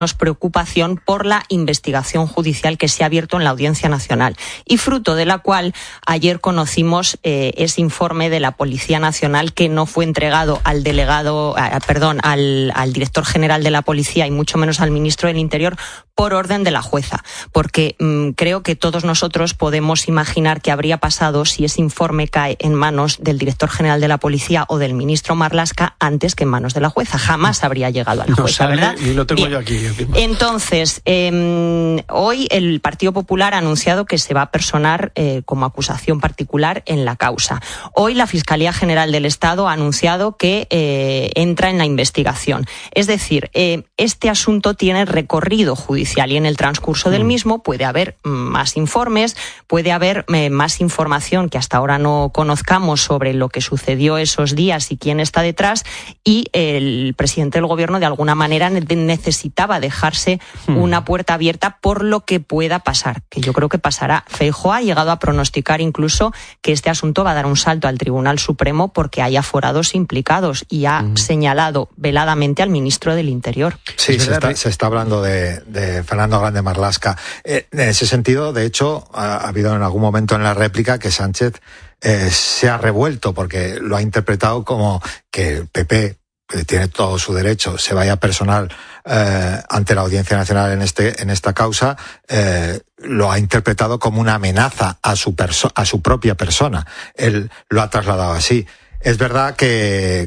preocupación por la investigación judicial que se ha abierto en la Audiencia Nacional y fruto de la cual ayer conocimos ese informe de la Policía Nacional que no fue entregado al director general de la Policía y mucho menos al ministro del Interior por orden de la jueza, porque creo que todos nosotros podemos imaginar qué habría pasado si ese informe cae en manos del director general de la Policía o del ministro Marlaska antes que en manos de la jueza. Jamás habría llegado a la jueza, ¿verdad? Y lo tengo yo aquí. Entonces, hoy el Partido Popular ha anunciado que se va a personar como acusación particular en la causa. Hoy la Fiscalía General del Estado ha anunciado que entra en la investigación. Es decir, este asunto tiene recorrido judicial y en el transcurso del mismo puede haber más informes, puede haber más información que hasta ahora no conozcamos sobre lo que sucedió esos días y quién está detrás, y el presidente del Gobierno de alguna manera necesitaba dejarse una puerta abierta por lo que pueda pasar, que yo creo que pasará. Feijóo ha llegado a pronosticar incluso que este asunto va a dar un salto al Tribunal Supremo porque hay aforados implicados y ha señalado veladamente al ministro del Interior. Sí, se está hablando de Fernando Grande Marlaska. En ese sentido, de hecho, ha habido en algún momento en la réplica que Sánchez se ha revuelto porque lo ha interpretado como que el PP tiene todo su derecho, se vaya personal ante la Audiencia Nacional en esta causa, lo ha interpretado como una amenaza a su propia persona. Él lo ha trasladado así. Es verdad que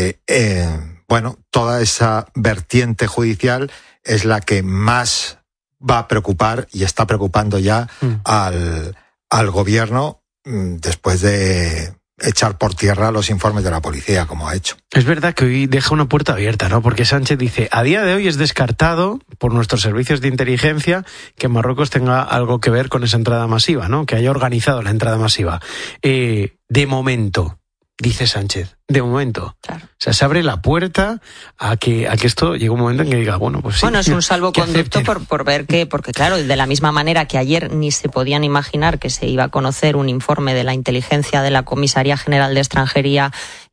toda esa vertiente judicial es la que más va a preocupar y está preocupando ya al gobierno después de echar por tierra los informes de la policía, como ha hecho. Es verdad que hoy deja una puerta abierta, ¿no? Porque Sánchez dice, a día de hoy es descartado por nuestros servicios de inteligencia que Marruecos tenga algo que ver con esa entrada masiva, ¿no? Que haya organizado la entrada masiva. De momento, dice Sánchez, de momento. Claro. O sea, se abre la puerta a que esto llegue un momento en que diga, bueno, pues sí. Bueno, es un salvoconducto por ver que, porque claro, de la misma manera que ayer ni se podían imaginar que se iba a conocer un informe de la inteligencia de la Comisaría General de Extranjería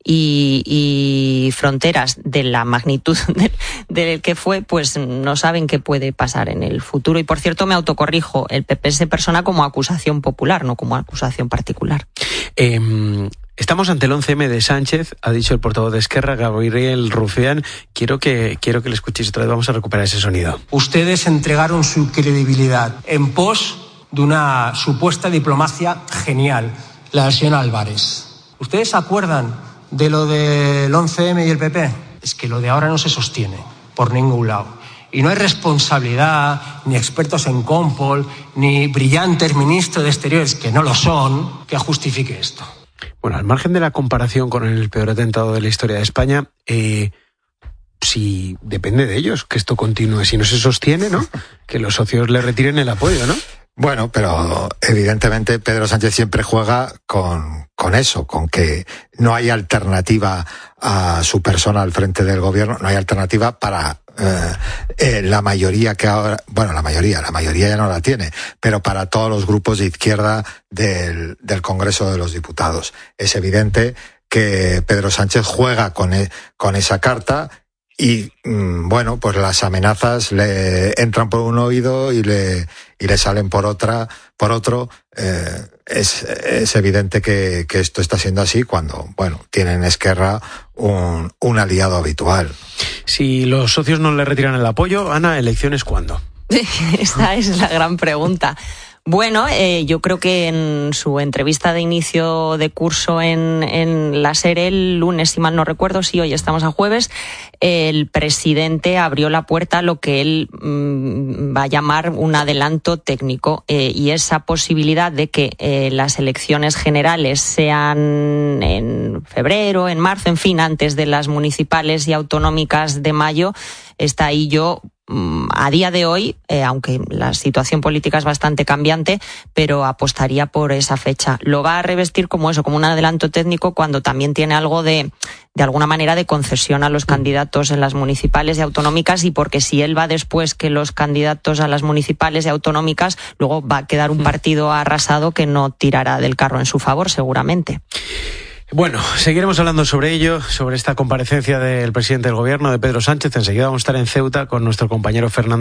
y Fronteras de la magnitud del que fue, pues no saben qué puede pasar en el futuro. Y por cierto, me autocorrijo, el PP se persona como acusación popular, no como acusación particular. Estamos ante el 11M de Sánchez, ha dicho el portavoz de Esquerra, Gabriel Rufián. Quiero que le escuchéis otra vez, vamos a recuperar ese sonido. Ustedes entregaron su credibilidad en pos de una supuesta diplomacia genial, la del señor Álvarez. ¿Ustedes se acuerdan de lo del 11M y el PP? Es que lo de ahora no se sostiene por ningún lado. Y no hay responsabilidad, ni expertos en Compol, ni brillantes ministros de Exteriores, que no lo son, que justifique esto. Bueno, al margen de la comparación con el peor atentado de la historia de España, si depende de ellos que esto continúe, si no se sostiene, ¿no? Que los socios le retiren el apoyo, ¿no? Bueno, pero evidentemente Pedro Sánchez siempre juega con eso, con que no hay alternativa a su persona al frente del gobierno, no hay alternativa para la mayoría que ahora, bueno, la mayoría ya no la tiene, pero para todos los grupos de izquierda del Congreso de los Diputados. Es evidente que Pedro Sánchez juega con esa carta y, bueno, pues las amenazas le entran por un oído y le salen por otro. Es evidente que esto está siendo así cuando, bueno, tienen en Esquerra un aliado habitual. Si los socios no le retiran el apoyo, Ana, ¿elecciones cuándo? Esa es la gran pregunta. Bueno, yo creo que en su entrevista de inicio de curso en la SER, el lunes, si mal no recuerdo, sí, hoy estamos a jueves, el presidente abrió la puerta a lo que él va a llamar un adelanto técnico, y esa posibilidad de que las elecciones generales sean en febrero, en marzo, en fin, antes de las municipales y autonómicas de mayo, está ahí. Yo a día de hoy, aunque la situación política es bastante cambiante, pero apostaría por esa fecha. Lo va a revestir como eso, como un adelanto técnico, cuando también tiene algo de alguna manera de concesión a los candidatos en las municipales y autonómicas, y porque si él va después que los candidatos a las municipales y autonómicas, luego va a quedar un partido arrasado que no tirará del carro en su favor, seguramente. Bueno, seguiremos hablando sobre ello, sobre esta comparecencia del presidente del Gobierno, de Pedro Sánchez. Enseguida vamos a estar en Ceuta con nuestro compañero Fernando